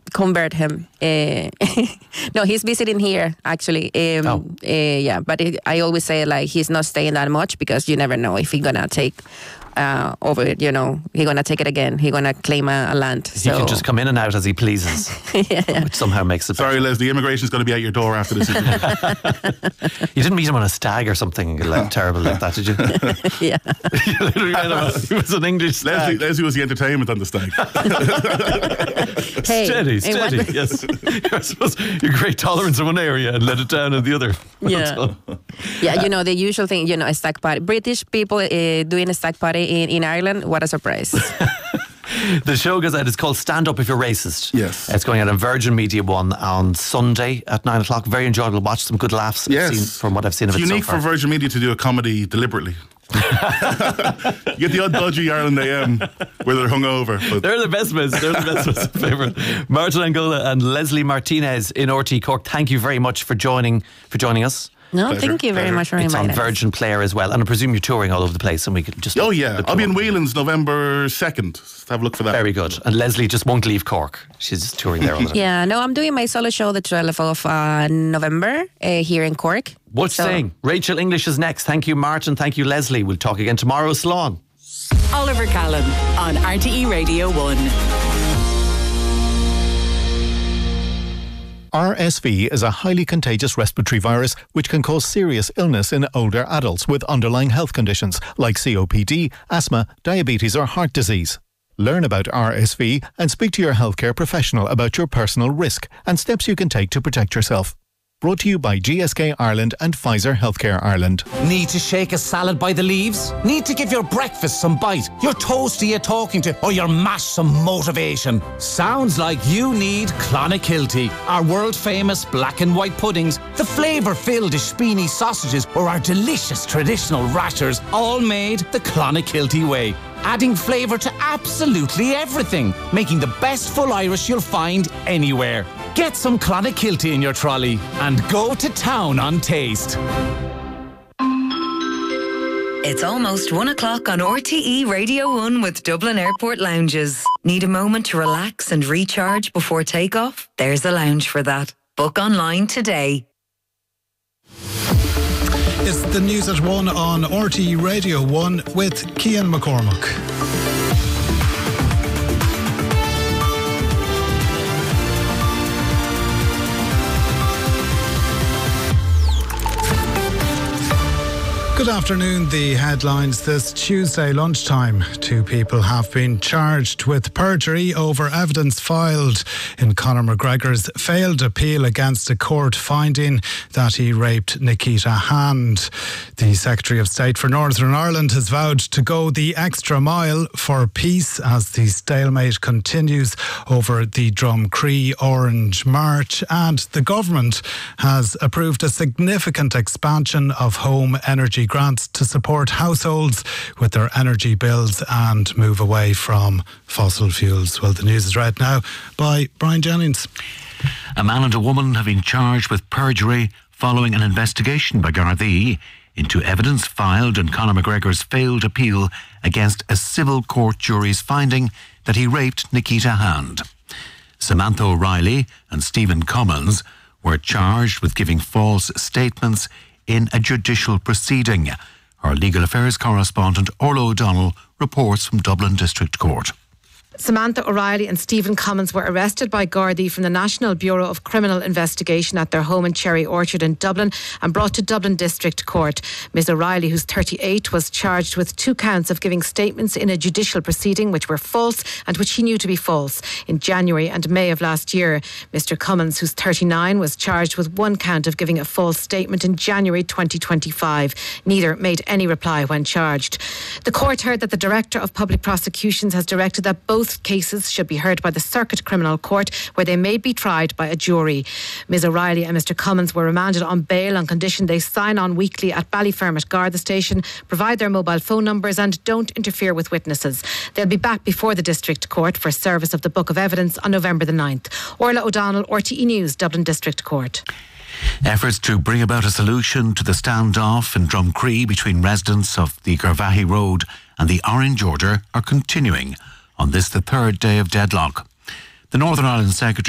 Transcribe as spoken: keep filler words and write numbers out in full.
convert him. Uh, no, he's visiting here actually. Um, oh. uh, yeah, but it, I always say like he's not staying that much because you never know if he's gonna take uh, over it. You know, he's gonna take it again. He's gonna claim a, a land. He so. can just come in and out as he pleases, yeah, yeah. which somehow makes it. Sorry, better. Leslie, immigration's going to be at your door after this. You didn't meet him on a stag or something like, terrible like that, did you? Yeah. You literally read about it. He was an English stag. Leslie, Leslie was the entertainment on the stag. Hey, steady, steady. what? Yes, I suppose your great tolerance in one area and let it down in the other. Yeah, yeah. You know the usual thing. You know, a stag party. British people uh, doing a stag party in, in Ireland. What a surprise! The show goes out. It's called Stand Up If You're Racist. Yes. It's going out on Virgin Media One on Sunday at nine o'clock. Very enjoyable. Watch some good laughs. I've Yes. seen, from what I've seen of It's it unique so far. for Virgin Media to do a comedy deliberately. You get the odd dodgy Ireland A M where they're hungover. But They're the best ones. They're the best ones. Favourite. Martin Angola and Leslie Martinez in R T E Cork. Thank you very much for joining for joining us. No, Pleasure, thank you very pleasure. much for It's inviting on us. Virgin Player as well, and I presume you're touring all over the place, and we could just. oh yeah, look I'll be them in up. Whelan's November second. Have a look for that. Very good. And Leslie just won't leave Cork. She's just touring there all the time. Yeah, no, I'm doing my solo show the twelfth of uh, November uh, here in Cork. What's So- saying? Rachel English is next. Thank you, Martin. Thank you, Leslie. We'll talk again tomorrow. Slán. Oliver Callan on R T E Radio one. R S V is a highly contagious respiratory virus which can cause serious illness in older adults with underlying health conditions like C O P D, asthma, diabetes or heart disease. Learn about R S V and speak to your healthcare professional about your personal risk and steps you can take to protect yourself. Brought to you by G S K Ireland and Pfizer Healthcare Ireland. Need to shake a salad by the leaves? Need to give your breakfast some bite? Your toast you're talking to? Or your mash some motivation? Sounds like you need Clonakilty. Our world famous black and white puddings, the flavour filled Spini sausages or our delicious traditional rashers, all made the Clonakilty way. Adding flavour to absolutely everything, making the best full Irish you'll find anywhere. Get some Clonakilty in your trolley and go to town on taste. It's almost one o'clock on R T E Radio one with Dublin Airport Lounges. Need a moment to relax and recharge before takeoff? There's a lounge for that. Book online today. It's the news at one on R T E Radio one with Cian McCormack. Good afternoon. The headlines this Tuesday lunchtime. Two people have been charged with perjury over evidence filed in Conor McGregor's failed appeal against a court finding that he raped Nikita Hand. The Secretary of State for Northern Ireland has vowed to go the extra mile for peace as the stalemate continues over the Drumcree Orange March, and the government has approved a significant expansion of home energy grants to support households with their energy bills and move away from fossil fuels. Well, the news is read now by Brian Jennings. A man and a woman have been charged with perjury following an investigation by Gardaí into evidence filed in Conor McGregor's failed appeal against a civil court jury's finding that he raped Nikita Hand. Samantha O'Reilly and Stephen Cummins were charged with giving false statements in a judicial proceeding. Our legal affairs correspondent Orla O'Donnell reports from Dublin District Court. Samantha O'Reilly and Stephen Cummins were arrested by Gardaí from the National Bureau of Criminal Investigation at their home in Cherry Orchard in Dublin and brought to Dublin District Court. Miz O'Reilly, who's thirty-eight, was charged with two counts of giving statements in a judicial proceeding which were false and which he knew to be false in January and May of last year. Mister Cummins, who's thirty-nine, was charged with one count of giving a false statement in January twenty twenty-five. Neither made any reply when charged. The court heard that the Director of Public Prosecutions has directed that both cases should be heard by the Circuit Criminal Court, where they may be tried by a jury. Miz O'Reilly and Mister Cummins were remanded on bail on condition they sign on weekly at Ballyfermot Garda Station, provide their mobile phone numbers and don't interfere with witnesses. They'll be back before the District Court for service of the Book of Evidence on November the ninth. Orla O'Donnell, R T E News, Dublin District Court. Efforts to bring about a solution to the standoff in Drumcree between residents of the Garvaghey Road and the Orange Order are continuing on this, the third day of deadlock. The Northern Ireland Secretary